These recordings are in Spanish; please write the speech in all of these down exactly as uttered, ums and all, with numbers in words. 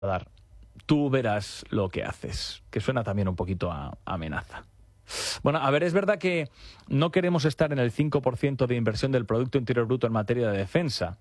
dar. Tú verás lo que haces, que suena también un poquito a amenaza. Bueno, a ver, es verdad que no queremos estar en el cinco por ciento de inversión del Producto Interior Bruto en materia de defensa,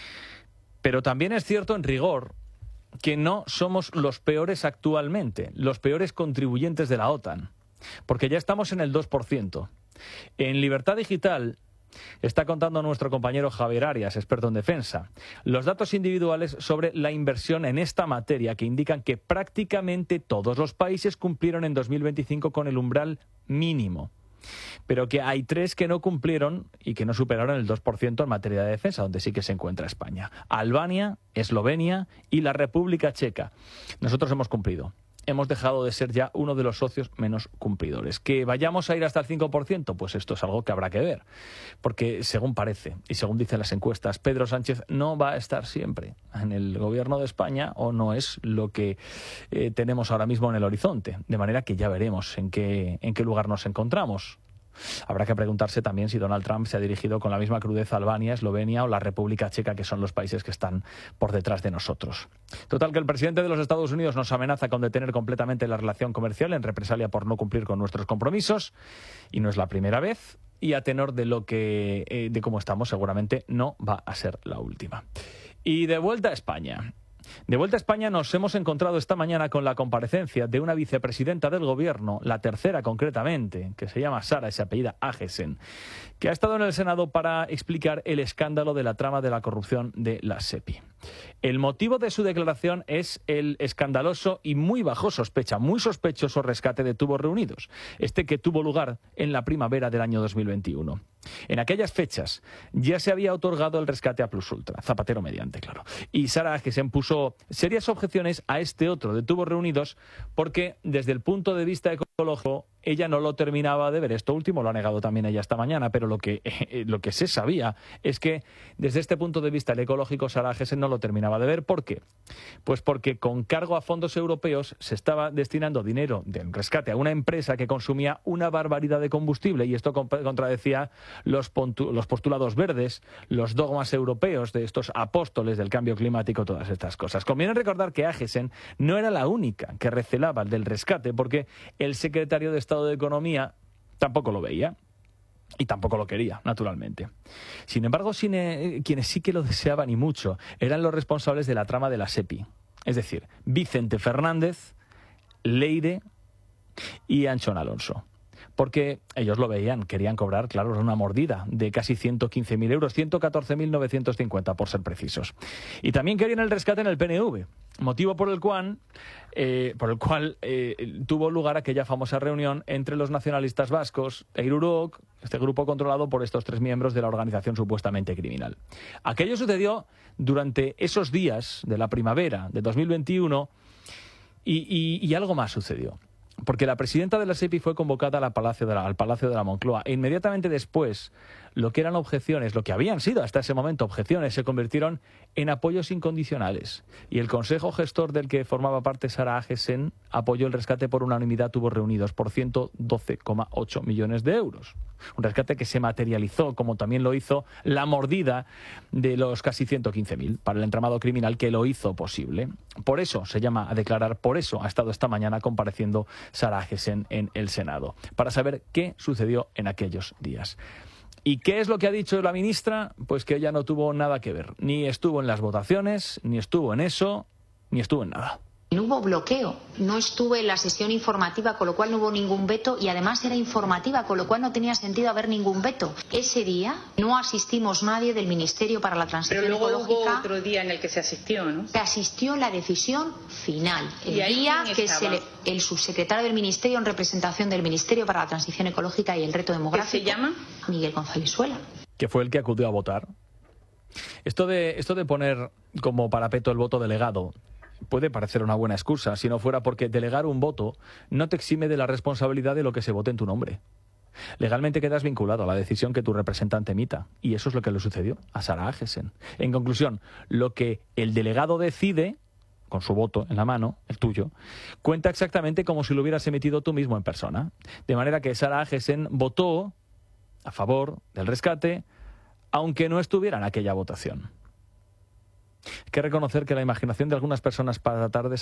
pero también es cierto, en rigor, que no somos los peores actualmente, los peores contribuyentes de la OTAN, porque ya estamos en el dos por ciento. En Libertad Digital está contando nuestro compañero Javier Arias, experto en defensa, los datos individuales sobre la inversión en esta materia que indican que prácticamente todos los países cumplieron en dos mil veinticinco con el umbral mínimo, pero que hay tres que no cumplieron y que no superaron el dos por ciento en materia de defensa, donde sí que se encuentra España: Albania, Eslovenia y la República Checa. Nosotros hemos cumplido. Hemos dejado de ser ya uno de los socios menos cumplidores. ¿Que vayamos a ir hasta el cinco por ciento? Pues esto es algo que habrá que ver. Porque según parece, y según dicen las encuestas, Pedro Sánchez no va a estar siempre en el gobierno de España, o no es lo que eh, tenemos ahora mismo en el horizonte. De manera que ya veremos en qué, en qué lugar nos encontramos. Habrá que preguntarse también si Donald Trump se ha dirigido con la misma crudeza a Albania, Eslovenia o la República Checa, que son los países que están por detrás de nosotros. Total, que el presidente de los Estados Unidos nos amenaza con detener completamente la relación comercial en represalia por no cumplir con nuestros compromisos, y no es la primera vez, y a tenor de lo que eh, de cómo estamos, seguramente no va a ser la última. Y de vuelta a España. De vuelta a España nos hemos encontrado esta mañana con la comparecencia de una vicepresidenta del Gobierno, la tercera concretamente, que se llama Sara y se apellida Agesen, que ha estado en el Senado para explicar el escándalo de la trama de la corrupción de la SEPI. El motivo de su declaración es el escandaloso y muy bajo sospecha, muy sospechoso rescate de tubos reunidos, este que tuvo lugar en la primavera del año dos mil veintiuno. En aquellas fechas ya se había otorgado el rescate a Plus Ultra, Zapatero mediante, claro. Y Sara Agesen puso serias objeciones a este otro de tubos reunidos porque, desde el punto de vista ecológico, ella no lo terminaba de ver. Esto último lo ha negado también ella esta mañana, pero lo que, eh, lo que se sabía es que, desde este punto de vista el ecológico, Sara Agesen no lo terminaba de ver. ¿Por qué? Pues porque, con cargo a fondos europeos, se estaba destinando dinero del rescate a una empresa que consumía una barbaridad de combustible, y esto contradecía los, los postulados verdes, los dogmas europeos de estos apóstoles del cambio climático, todas estas cosas. Conviene recordar que Agesen no era la única que recelaba del rescate, porque el secretario de Estado de Economía tampoco lo veía. Y tampoco lo quería, naturalmente. Sin embargo, cine, quienes sí que lo deseaban y mucho eran los responsables de la trama de la SEPI. Es decir, Vicente Fernández, Leire y Anchón Alonso. Porque ellos lo veían, querían cobrar, claro, una mordida de casi ciento quince mil euros, ciento catorce mil novecientos cincuenta por ser precisos. Y también querían el rescate en el P N V, motivo por el cual, eh, por el cual eh, tuvo lugar aquella famosa reunión entre los nacionalistas vascos e Irurok, este grupo controlado por estos tres miembros de la organización supuestamente criminal. Aquello sucedió durante esos días de la primavera de dos mil veintiuno y, y, y algo más sucedió. Porque la presidenta de la SEPI fue convocada a la Palacio de la, al Palacio de la Moncloa, e inmediatamente después lo que eran objeciones, lo que habían sido hasta ese momento objeciones, se convirtieron en apoyos incondicionales. Y el Consejo Gestor del que formaba parte Sara Agesen apoyó el rescate por unanimidad, tubos reunidos, por ciento doce coma ocho millones de euros. Un rescate que se materializó, como también lo hizo la mordida de los casi ciento quince mil para el entramado criminal que lo hizo posible. Por eso se llama a declarar, por eso ha estado esta mañana compareciendo Sara Agesen en el Senado, para saber qué sucedió en aquellos días. ¿Y qué es lo que ha dicho la ministra? Pues que ella no tuvo nada que ver, ni estuvo en las votaciones, ni estuvo en eso, ni estuvo en nada. No hubo bloqueo, no estuve en la sesión informativa, con lo cual no hubo ningún veto, y además era informativa, con lo cual no tenía sentido haber ningún veto. Ese día no asistimos nadie del Ministerio para la Transición Pero luego Ecológica. Hubo otro día en el que se asistió, ¿no? Se asistió la decisión final, el ¿Y ahí día quién que estaba? se le, el subsecretario del Ministerio, en representación del Ministerio para la Transición Ecológica y el Reto Demográfico. ¿Qué se llama? Miguel González Suela. Que fue el que acudió a votar. Esto de, esto de poner como parapeto el voto delegado puede parecer una buena excusa, si no fuera porque delegar un voto no te exime de la responsabilidad de lo que se vote en tu nombre. Legalmente quedas vinculado a la decisión que tu representante emita, y eso es lo que le sucedió a Sara Agesen. En conclusión, lo que el delegado decide, con su voto en la mano, el tuyo, cuenta exactamente como si lo hubieras emitido tú mismo en persona. De manera que Sara Agesen votó a favor del rescate, aunque no estuviera en aquella votación. Hay que reconocer que la imaginación de algunas personas para tratar de